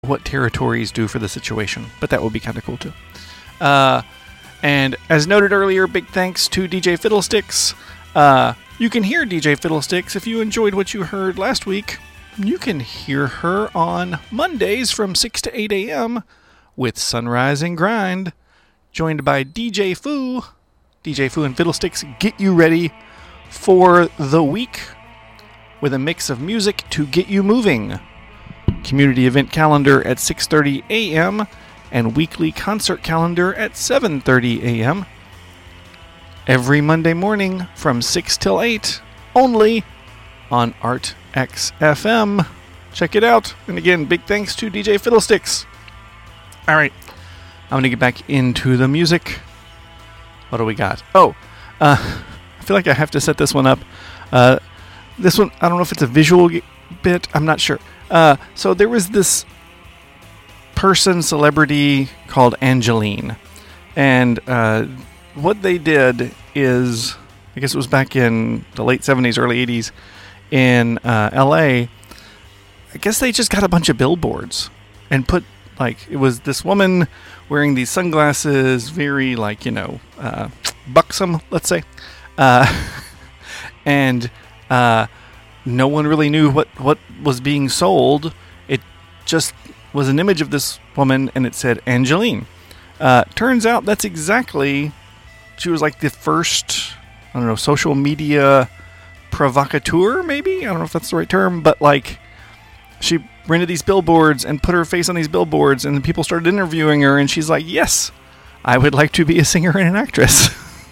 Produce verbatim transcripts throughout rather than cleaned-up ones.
what territories do for the situation, but that would be kind of cool too. Uh, and as noted earlier, big thanks to D J Fiddlesticks. Uh, you can hear D J Fiddlesticks if you enjoyed what you heard last week. You can hear her on Mondays from six to eight a.m. with Sunrise and Grind, joined by D J Foo. D J Foo and Fiddlesticks get you ready for the week with a mix of music to get you moving. Community event calendar at six thirty a.m. and weekly concert calendar at seven thirty a.m. every Monday morning from six till eight, only on Art X F M. Check it out. And again, big thanks to D J Fiddlesticks. All right, I'm going to get back into the music. What do we got? Oh, uh, I feel like I have to set this one up. Uh, this one, I don't know if it's a visual bit. I'm not sure. Uh, so there was this person, celebrity called Angeline. And uh, what they did is, I guess it was back in the late seventies, early eighties in uh, L A. I guess they just got a bunch of billboards and put, like, it was this woman wearing these sunglasses, very, like, you know, uh, buxom, let's say. Uh, and uh, no one really knew what, what was being sold. It just was an image of this woman, and it said Angeline. Uh, turns out that's exactly, she was like the first, I don't know, social media provocateur, maybe? I don't know if that's the right term, but like, she rented these billboards and put her face on these billboards, and then people started interviewing her, and she's like, yes, I would like to be a singer and an actress.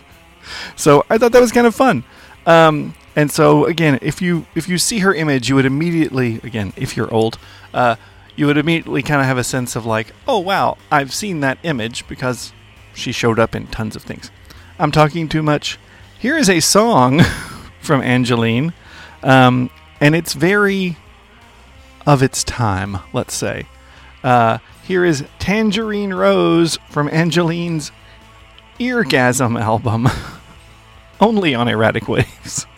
So I thought that was kind of fun. Um, and so, again, if you if you see her image, you would immediately, again, if you're old, uh, you would immediately kind of have a sense of like, oh, wow, I've seen that image because she showed up in tons of things. I'm talking too much. Here is a song from Angeline, um, and it's very of its time, let's say. Uh, here is Tangerine Rose from Angeline's Eargasm album, only on Erratic Waves.